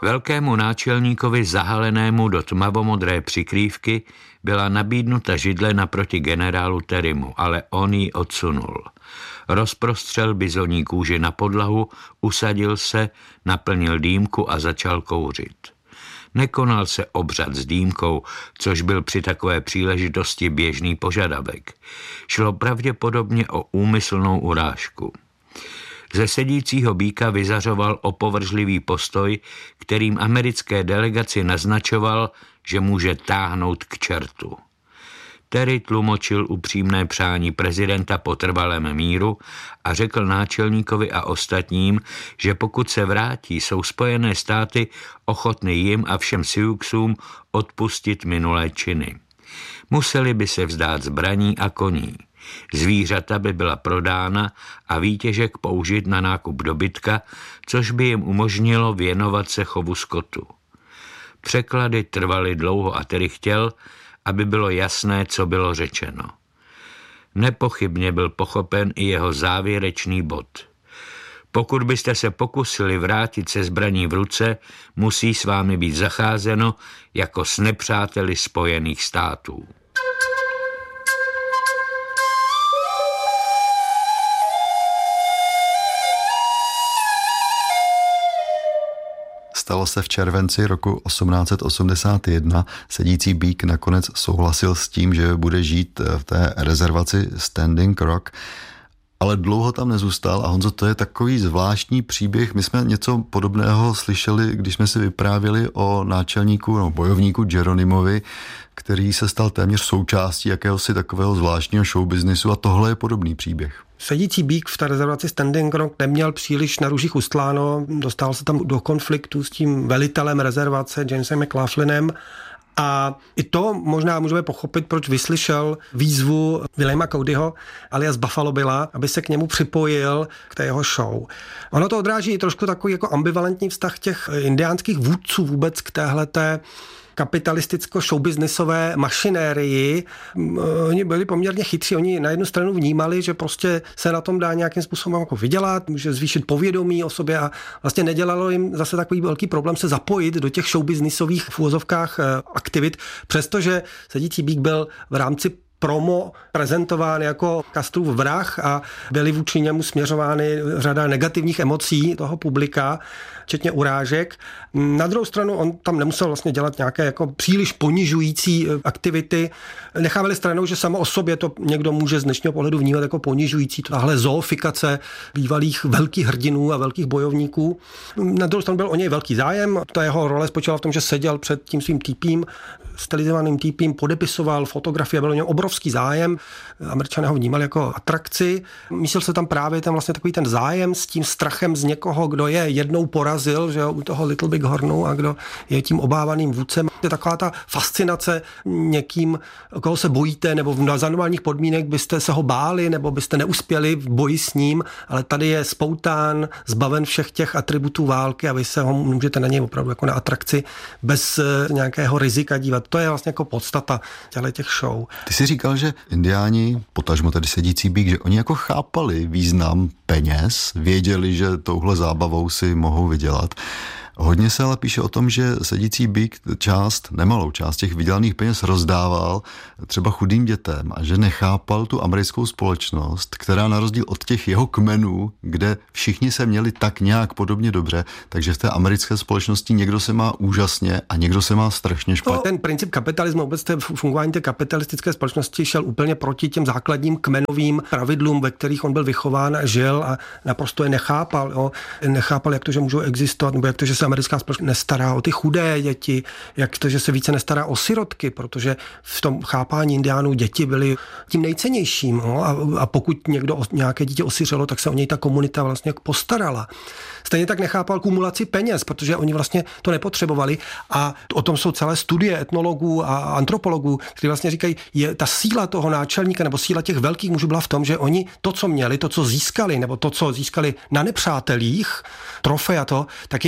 Velkému náčelníkovi zahalenému do tmavomodré přikrývky byla nabídnuta židle naproti generálu Terrymu, ale on ji odsunul. Rozprostřel bizoní kůži na podlahu, usadil se, naplnil dýmku a začal kouřit. Nekonal se obřad s dýmkou, což byl při takové příležitosti běžný požadavek. Šlo pravděpodobně o úmyslnou urážku. Ze sedícího býka vyzařoval opovržlivý postoj, kterým americké delegaci naznačoval, že může táhnout k čertu. Terry tlumočil upřímné přání prezidenta po trvalém míru a řekl náčelníkovi a ostatním, že pokud se vrátí, jsou Spojené státy ochotny jim a všem Siouxům odpustit minulé činy. Museli by se vzdát zbraní a koní. Zvířata by byla prodána a výtěžek použit na nákup dobytka, což by jim umožnilo věnovat se chovu skotu. Překlady trvaly dlouho a Terry chtěl, aby bylo jasné, co bylo řečeno. Nepochybně byl pochopen i jeho závěrečný bod. Pokud byste se pokusili vrátit se zbraní v ruce, musí s vámi být zacházeno jako s nepřáteli Spojených států. Stalo se v červenci roku 1881. Sedící býk nakonec souhlasil s tím, že bude žít v té rezervaci Standing Rock, ale dlouho tam nezůstal. A Honzo, to je takový zvláštní příběh. My jsme něco podobného slyšeli, když jsme si vyprávěli o náčelníku, no, bojovníku Geronimovi, který se stal téměř součástí jakéhosi takového zvláštního showbiznisu, a tohle je podobný příběh. Sedící býk v té rezervaci Standing Rock neměl příliš na růžích ustláno, dostal se tam do konfliktu s tím velitelem rezervace Jamesem McLaughlinem. A i to možná můžeme pochopit, proč vyslyšel výzvu Williama Codyho alias Buffalo Billa, aby se k němu připojil k té jeho show. Ono to odráží i trošku takový jako ambivalentní vztah těch indiánských vůdců vůbec k téhleté kapitalisticko-showbiznisové mašinérii. Oni byli poměrně chytří, oni na jednu stranu vnímali, že prostě se na tom dá nějakým způsobem jako vydělat, může zvýšit povědomí o sobě a vlastně nedělalo jim zase takový velký problém se zapojit do těch showbiznisových v úvozovkách aktivit, přestože sedící býk byl v rámci promo prezentován jako Castrův vrah a byly vůči němu směřovány řada negativních emocí toho publika, včetně urážek. Na druhou stranu on tam nemusel vlastně dělat nějaké jako příliš ponižující aktivity. Nechávali stranou, že samo o sobě to někdo může z dnešního pohledu vnímat jako ponižující. Tahle zoofikace bývalých velkých hrdinů a velkých bojovníků. Na druhou stranu byl o něj velký zájem. Ta jeho role spočívala v tom, že seděl před tím svým týpím, stylizovaným týpím, podepisoval fotografie, byl o něm obrovský zájem. Američané ho vnímali jako atrakci. Myslel se tam právě ten vlastně takový ten zájem s tím strachem z někoho, kdo je jednou porazil, že jo, u toho Little Big Hornu a kdo je tím obávaným vůdcem. Je taková ta fascinace někým, koho se bojíte, nebo za normálních podmínek byste se ho báli, nebo byste neuspěli v boji s ním, ale tady je spoután, zbaven všech těch atributů války a vy se ho můžete na něj opravdu jako na atrakci bez nějakého rizika dívat. To je vlastně jako podstata těch show. Ty jsi říkal, že indiáni, potažmo tedy sedící býk, že oni jako chápali význam peněz, věděli, že touhle zábavou si mohou vydělat. Hodně se ale píše o tom, že sedící býk nemalou část těch vydělaných peněz rozdával třeba chudým dětem a že nechápal tu americkou společnost, která na rozdíl od těch jeho kmenů, kde všichni se měli tak nějak podobně dobře, takže v té americké společnosti někdo se má úžasně a někdo se má strašně špatně. Ten princip kapitalismu, vůbec fungování té kapitalistické společnosti šel úplně proti těm základním kmenovým pravidlům, ve kterých on byl vychován a žil a naprosto je nechápal. Jo. Nechápal, jak to, že můžou existovat, nebo jak to, že se americká společnost nestará o ty chudé děti, jak to, že se více nestará o sirotky, protože v tom chápání indiánů děti byly tím nejcennějším. No? A pokud nějaké dítě osiřelo, tak se o něj ta komunita vlastně postarala. Stejně tak nechápal kumulaci peněz, protože oni vlastně to nepotřebovali a o tom jsou celé studie etnologů a antropologů, kteří vlastně říkají, je ta síla toho náčelníka nebo síla těch velkých mužů byla v tom, že oni to, co měli, to, co získali, nebo to, co získali na nepřátelích, trofej a to, tak její síla byla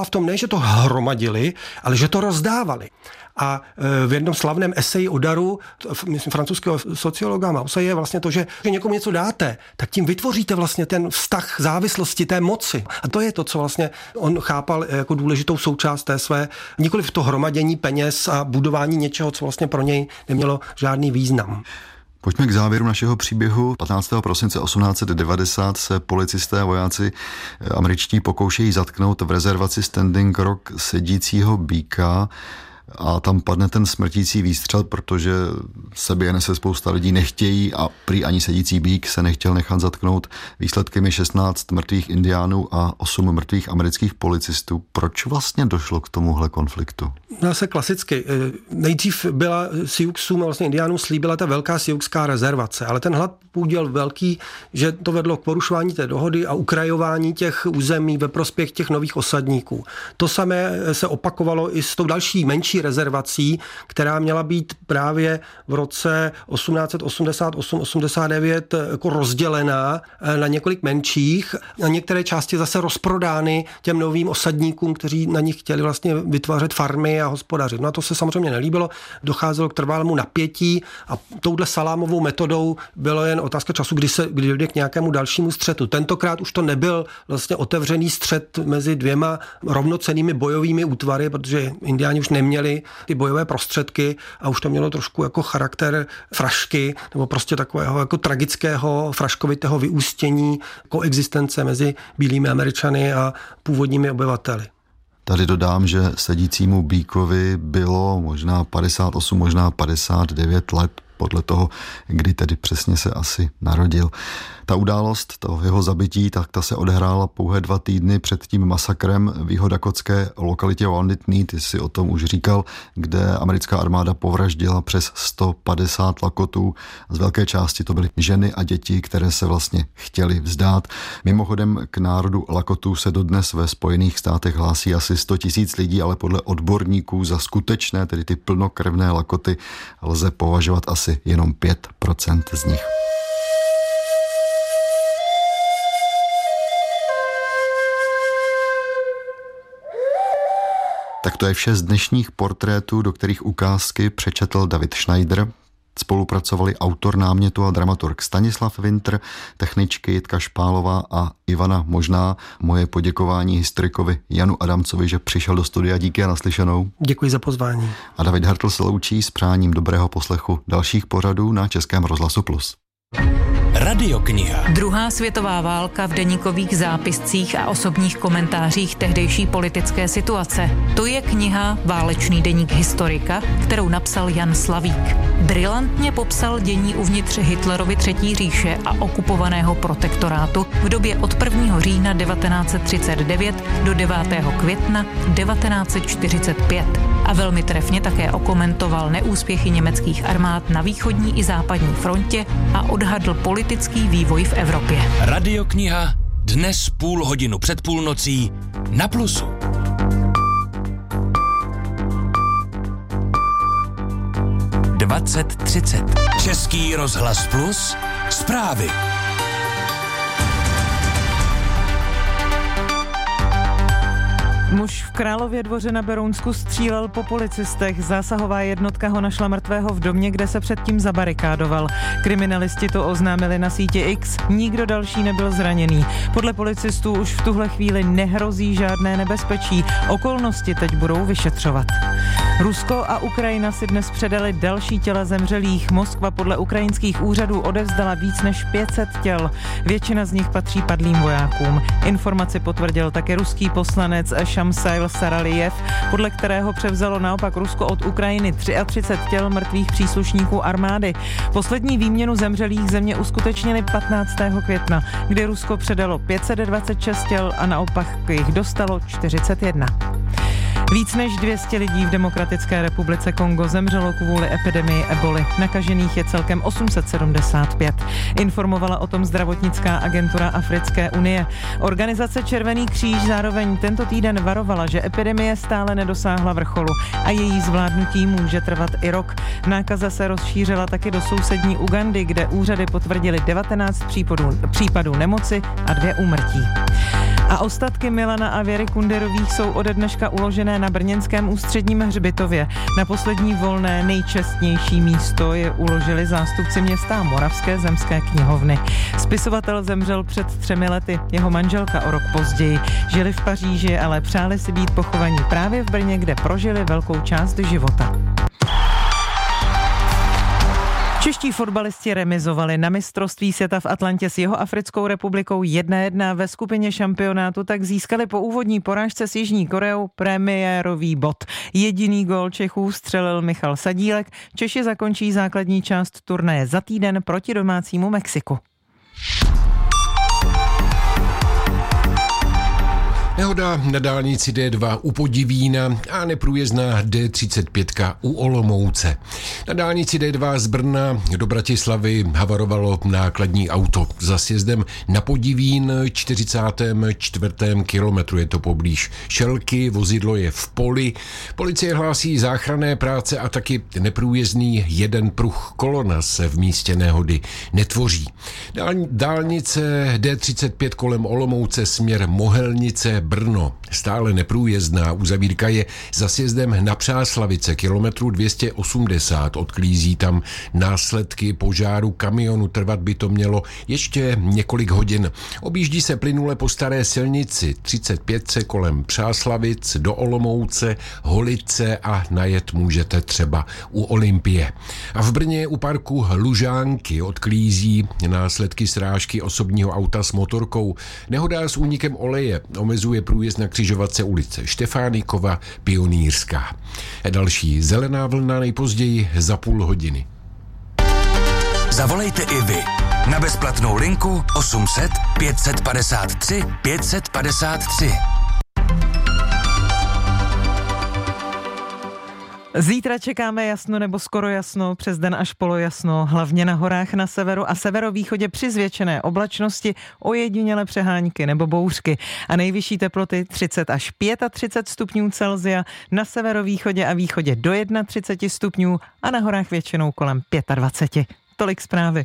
v tom ne, že to hromadili, ale že to rozdávali. A v jednom slavném eseji o daru, myslím, francouzského sociologa Mausse, je vlastně to, že někomu něco dáte, tak tím vytvoříte vlastně ten vztah závislosti, té moci. A to je to, co vlastně on chápal jako důležitou součást té své, nikoliv to hromadění peněz a budování něčeho, co vlastně pro něj nemělo žádný význam. Pojďme k závěru našeho příběhu. 15. prosince 1890 se policisté a vojáci američtí pokoušejí zatknout v rezervaci Standing Rock sedícího býka a tam padne ten smrtící výstřel, protože sebe nese spousta lidí, nechtějí a prý ani sedící býk se nechtěl nechat zatknout. Výsledkem je 16 mrtvých indiánů a 8 mrtvých amerických policistů. Proč vlastně došlo k tomuhle konfliktu? Zase klasicky. Nejdřív byla Siouxům, vlastně indiánům slíbila ta velká siouxská rezervace, ale ten hlad udělal velký, že to vedlo k porušování té dohody a ukrajování těch území ve prospěch těch nových osadníků. To samé se opakovalo i s tou další menší rezervací, která měla být právě v roce 1888-89 jako rozdělená na několik menších a některé části zase rozprodány těm novým osadníkům, kteří na nich chtěli vlastně vytvářet farmy a hospodařit. No a to se samozřejmě nelíbilo, docházelo k trvalému napětí a touhle salámovou metodou bylo jen otázka času, kdy dojde k nějakému dalšímu střetu. Tentokrát už to nebyl vlastně otevřený střet mezi dvěma rovnocennými bojovými útvary, protože indiáni už neměli ty bojové prostředky a už to mělo trošku jako charakter frašky nebo prostě takového jako tragického fraškovitého vyústění koexistence mezi bílými Američany a původními obyvateli. Tady dodám, že sedícímu býkovi bylo možná 58, možná 59 let, podle toho, kdy tedy přesně se asi narodil. Ta událost, to jeho zabití, tak ta se odehrála pouhé 2 týdny před tím masakrem v jihodakotské lokalitě Wounded Knee, ty si o tom už říkal, kde americká armáda povraždila přes 150 Lakotů. Z velké části to byly ženy a děti, které se vlastně chtěly vzdát. Mimochodem k národu Lakotů se dodnes ve Spojených státech hlásí asi 100 000 lidí, ale podle odborníků za skutečné, tedy ty plnokrevné Lakoty, lze považovat asi jenom 5% z nich. Tak to je vše z dnešních portrétů, do kterých ukázky přečetl David Schneider. Spolupracovali autor námětu a dramaturg Stanislav Winter, techničky Jitka Špálová a Ivana Možná. Moje poděkování historikovi Janu Adamcovi, že přišel do studia. Díky a naslyšenou. Děkuji za pozvání. A David Hartl se loučí s přáním dobrého poslechu dalších pořadů na Českém rozhlasu Plus. Radiokniha. Druhá světová válka v deníkových zápiscích a osobních komentářích tehdejší politické situace. To je kniha Válečný deník historika, kterou napsal Jan Slavík. Brilantně popsal dění uvnitř Hitlerovy třetí říše a okupovaného protektorátu v době od 1. října 1939 do 9. května 1945. A velmi trefně také okomentoval neúspěchy německých armád na východní i západní frontě a odhadl politický vývoj v Evropě. Radiokniha dnes 0,5 hodiny před půlnocí na Plusu. Český rozhlas Plus, zprávy. Muž v Králově Dvoře na Berounsku střílel po policistech. Zásahová jednotka ho našla mrtvého v domě, kde se předtím zabarikádoval. Kriminalisti to oznámili na síti X. Nikdo další nebyl zraněný. Podle policistů už v tuhle chvíli nehrozí žádné nebezpečí. Okolnosti teď budou vyšetřovat. Rusko a Ukrajina si dnes předali další těla zemřelých. Moskva podle ukrajinských úřadů odevzdala víc než 500 těl. Většina z nich patří padlým vojákům. Informaci potvrdil také ruský poslanec Šamsail Saralijev, podle kterého převzalo naopak Rusko od Ukrajiny 33 těl mrtvých příslušníků armády. Poslední výměnu zemřelých země uskutečnili 15. května, kdy Rusko předalo 526 těl a naopak jich dostalo 41. Víc než 200 lidí v Demokratické republice Kongo zemřelo kvůli epidemii eboli. Nakažených je celkem 875. Informovala o tom zdravotnická agentura Africké unie. Organizace Červený kříž zároveň tento týden varovala, že epidemie stále nedosáhla vrcholu a její zvládnutí může trvat i rok. Nákaza se rozšířila taky do sousední Ugandy, kde úřady potvrdily 19 případů nemoci a 2 úmrtí. A ostatky Milana a Věry Kunderových jsou ode dneška uložené na brněnském ústředním hřbitově. Na poslední volné nejčestnější místo je uložili zástupci města a Moravské zemské knihovny. Spisovatel zemřel před 3 lety, jeho manželka o rok později. Žili v Paříži, ale přáli si být pochovaní právě v Brně, kde prožili velkou část života. Čeští fotbalisti remizovali na mistrovství světa v Atlantě s Jihoafrickou republikou 1-1. Ve skupině šampionátu tak získali po úvodní porážce s Jižní Koreou premiérový bod. Jediný gól Čechů střelil Michal Sadílek. Češi zakončí základní část turnaje za týden proti domácímu Mexiku. Nehoda na dálnici D2 u Podivína a neprůjezdná D35 u Olomouce. Na dálnici D2 z Brna do Bratislavy havarovalo nákladní auto. Za sjezdem na Podivín 44. kilometru je to poblíž Šelky, vozidlo je v poli. Policie hlásí záchranné práce a taky neprůjezdný jeden pruh. Kolona se v místě nehody netvoří. Dálnice D35 kolem Olomouce směr Mohelnice Brno, stále neprůjezdná, uzavírka je za sjezdem na Přáslavice, kilometru 280, odklízí tam následky požáru kamionu, trvat by to mělo ještě několik hodin. Objíždí se plynule po staré silnici 35 se kolem Přáslavic do Olomouce, Holice a najet můžete třeba u Olympie. A v Brně u parku Lužánky odklízí následky srážky osobního auta s motorkou. Nehoda s únikem oleje omezuje průjezd na křižovatce ulice Štefánikova, Pionýrská. Další zelená vlna nejpozději za půl hodiny. Zavolejte i vy na bezplatnou linku 800 553 553. Zítra čekáme jasno nebo skoro jasno, přes den až polojasno, hlavně na horách na severu a severovýchodě při zvětšené oblačnosti, ojedinělé přehánky nebo bouřky a nejvyšší teploty 30 až 35 stupňů Celsia, na severovýchodě a východě do 31 stupňů a na horách většinou kolem 25. Tolik zprávy.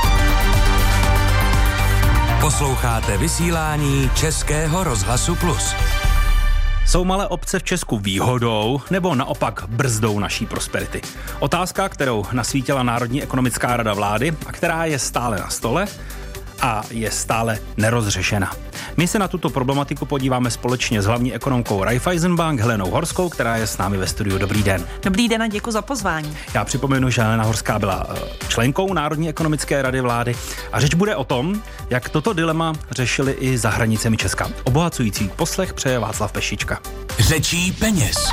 Posloucháte vysílání Českého rozhlasu Plus. Jsou malé obce v Česku výhodou nebo naopak brzdou naší prosperity? Otázka, kterou nasvítila Národní ekonomická rada vlády a která je stále na stole a je stále nerozřešena. My se na tuto problematiku podíváme společně s hlavní ekonomkou Raiffeisenbank Helenou Horskou, která je s námi ve studiu. Dobrý den. Dobrý den a děkuji za pozvání. Já připomenu, že Helena Horská byla členkou Národní ekonomické rady vlády a řeč bude o tom, jak toto dilema řešili i za hranicemi Česka. Obohacující poslech přeje Václav Pešička. Řečí peněz.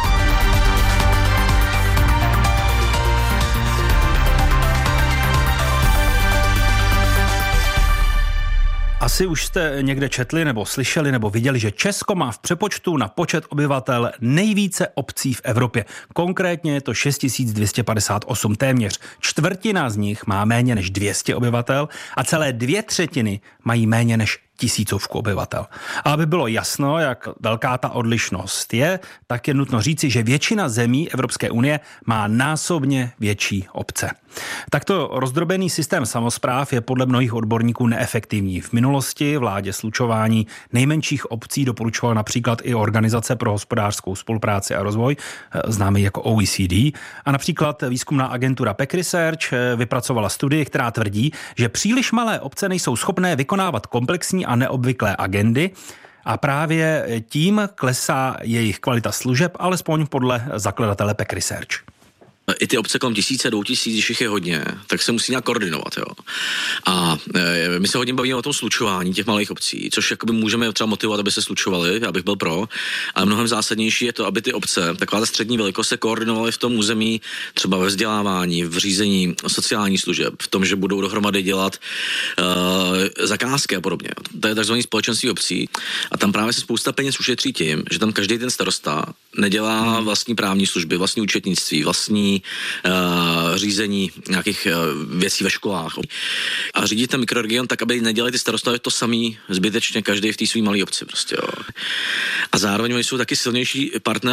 Asi už jste někde četli nebo slyšeli nebo viděli, že Česko má v přepočtu na počet obyvatel nejvíce obcí v Evropě. Konkrétně je to 6258, téměř čtvrtina z nich má méně než 200 obyvatel a celé 2/3 mají méně než 1000 obyvatel. A aby bylo jasno, jak velká ta odlišnost je, tak je nutno říci, že většina zemí Evropské unie má násobně větší obce. Takto rozdrobený systém samospráv je podle mnohých odborníků neefektivní. V minulosti vládě slučování nejmenších obcí doporučovala například i Organizace pro hospodářskou spolupráci a rozvoj, známý jako OECD, a například výzkumná agentura PEC Research vypracovala studii, která tvrdí, že příliš malé obce nejsou schopné vykonávat komplexní a neobvyklé agendy a právě tím klesá jejich kvalita služeb, alespoň podle zakladatele PEC Research. I ty obce kolem 1000, 2000, když jich je hodně, tak se musí nějak koordinovat, jo. A my se hodně bavíme o tom slučování těch malých obcí, což jakoby můžeme třeba motivovat, aby se slučovaly, já bych byl pro, ale mnohem zásadnější je to, aby ty obce, taková ta střední velikost, se koordinovaly v tom území, třeba ve vzdělávání, v řízení sociálních služeb, v tom, že budou dohromady dělat zakázky a podobně. To je takzvaný společenství obcí a tam právě se spousta peněz ušetří tím, že tam každý ten starosta nedělá vlastní právní služby, vlastní účetnictví, vlastní řízení nějakých věcí ve školách a řídit ten mikroregion tak, aby nedělali ty starostové to samý zbytečně každý v té svý malé obci prostě, jo. A zároveň oni jsou taky silnější partner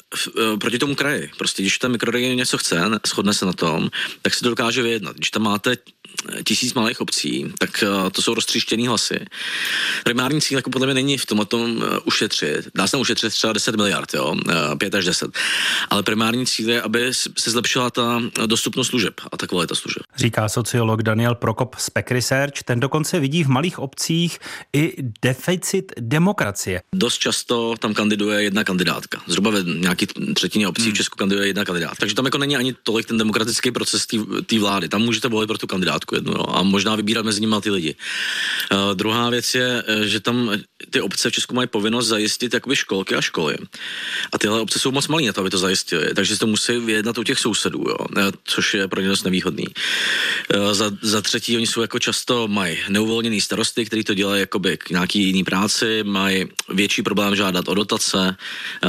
proti tomu kraji. Prostě když ten mikroregion něco chce, shodne se na tom, tak si to dokáže vyjednat. Když tam máte 1000 malých obcí, tak to jsou roztříštěný hlasy. Primární cíl jako podle mě není v tom ušetřit. Dá se tam ušetřit třeba 10 miliard, 5 až 10. Ale primární cíl je, aby se zlepšila ta dostupnost služeb a ta kvalita služeb. Říká sociolog Daniel Prokop z PEC Research. Ten dokonce vidí v malých obcích i deficit demokracie. Dost často tam kandiduje jedna kandidátka. Zhruba ve nějaký třetině obcí v Česku kandiduje jedna kandidátka. Takže tam jako není ani tolik ten demokratický proces té vlády. Tam můžete volit pro tu kandidátku jednu, a možná vybírat mezi nimi ty lidi. Druhá věc je, že tam ty obce v Česku mají povinnost zajistit jakoby školky a školy. A tyhle obce jsou moc malý na to, aby to zajistili. Takže si to musí vyjednat u těch sousedů, což je pro ně dost nevýhodný. Za třetí, oni jsou jako často mají neuvolněný starosty, kteří to dělají jakoby k nějaký jiný práci, mají větší problém žádat o dotace,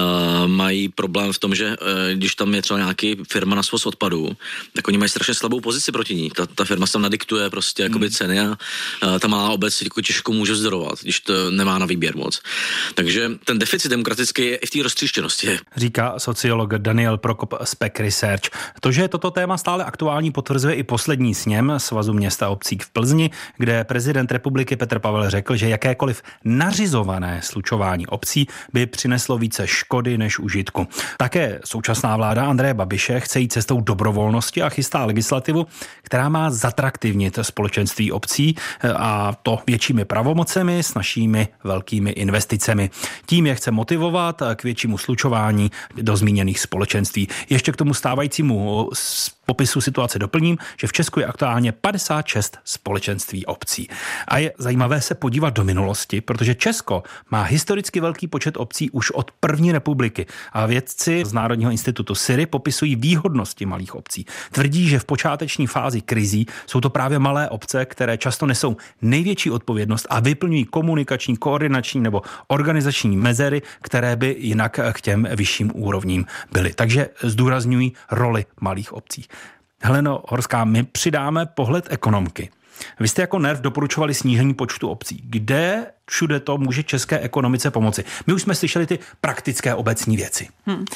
mají problém v tom, že když tam je třeba nějaký firma na svoz odpadů, tak oni mají strašně slabou pozici proti ní. Ta firma se tam nadiktuje prostě jakoby ceny a ta malá obec jako těžko může vzdorovat, když to nemá na výběr moc. Takže ten deficit demokratický je i v té roztříštěnosti. Říká sociolog Daniel Prokop z PEC Research. To, že je toto téma stále aktuální, potvrzuje i poslední sněm Svazu měst a obcí v Plzni, kde prezident republiky Petr Pavel řekl, že jakékoliv nařizované slučování obcí by přineslo více škody než užitku. Také současná vláda Andreje Babiše chce jít cestou dobrovolnosti a chystá legislativu, která má zatraktivnit společenství obcí, a to většími pravomocemi s našimi velkými investicemi. Tím je chce motivovat k většímu slučování do zmíněných společenství. Ještě k tomu stávajícímu popisu situace doplním, že v Česku je aktuálně 56 společenství obcí. A je zajímavé se podívat do minulosti, protože Česko má historicky velký počet obcí už od první republiky. A vědci z Národního institutu SIRI popisují výhodnosti malých obcí. Tvrdí, že v počáteční fázi krizí jsou to právě malé obce, které často nesou největší odpovědnost a vyplňují komunikační, koordinační nebo organizační mezery, které by jinak k těm vyšším úrovním byly. Takže zdůrazňují roli malých obcí. Heleno Horská, my přidáme pohled ekonomky. Vy jste jako NERV doporučovali snížení počtu obcí. Kde všude to může české ekonomice pomoci? My už jsme slyšeli ty praktické obecní věci.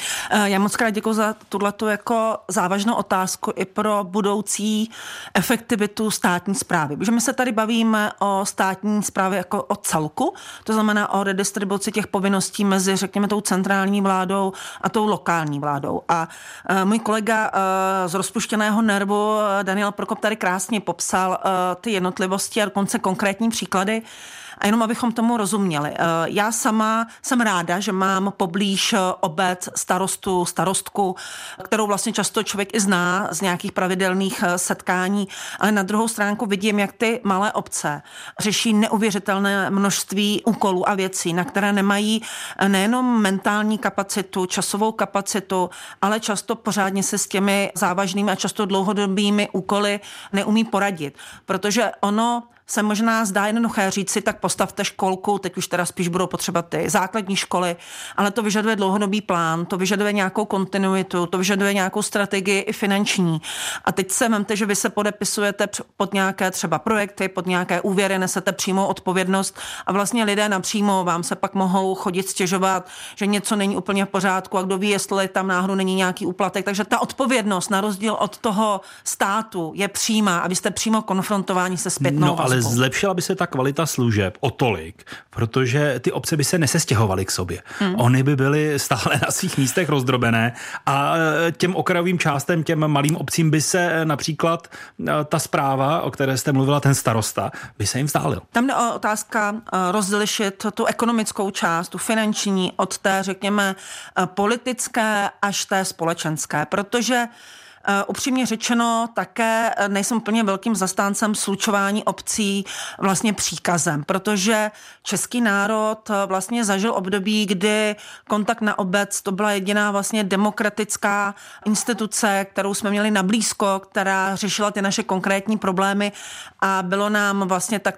Já moc krát děkuji za tuhletu jako závažnou otázku i pro budoucí efektivitu státní správy. Protože my se tady bavíme o státní správě jako o celku, to znamená o redistribuci těch povinností mezi, řekněme, tou centrální vládou a tou lokální vládou. A můj kolega z rozpuštěného NERVu Daniel Prokop tady krásně popsal ty jednotlivosti a dokonce konkrétní příklady. A jenom abychom tomu rozuměli. Já sama jsem ráda, že mám poblíž obec starostu, starostku, kterou vlastně často člověk i zná z nějakých pravidelných setkání, ale na druhou stránku vidím, jak ty malé obce řeší neuvěřitelné množství úkolů a věcí, na které nemají nejenom mentální kapacitu, časovou kapacitu, ale často pořádně se s těmi závažnými a často dlouhodobými úkoly neumí poradit. Protože ono se možná zdá jednoduché říct si, tak postavte školku, teď už teda spíš budou potřeba ty základní školy, ale to vyžaduje dlouhodobý plán, to vyžaduje nějakou kontinuitu, to vyžaduje nějakou strategii i finanční. A teď se vemte, že vy se podepisujete pod nějaké třeba projekty, pod nějaké úvěry, nesete přímou odpovědnost a vlastně lidé napřímo vám se pak mohou chodit stěžovat, že něco není úplně v pořádku a kdo ví, jestli tam náhodou není nějaký úplatek. Takže ta odpovědnost na rozdíl od toho státu je přímá a vy jste přímo konfrontováni se zpětnou vazbou. Ale zlepšila by se ta kvalita služeb o tolik, protože ty obce by se nesestěhovaly k sobě. Ony by byly stále na svých místech rozdrobené a těm okrajovým částem, těm malým obcím by se například ta správa, o které jste mluvila, ten starosta, by se jim vzdálil. Tam jde o otázka rozlišit tu ekonomickou část, tu finanční od té, řekněme, politické až té společenské, protože upřímně řečeno, také nejsem úplně velkým zastáncem slučování obcí vlastně příkazem, protože český národ vlastně zažil období, kdy kontakt na obec to byla jediná vlastně demokratická instituce, kterou jsme měli nablízko, která řešila ty naše konkrétní problémy a bylo nám vlastně tak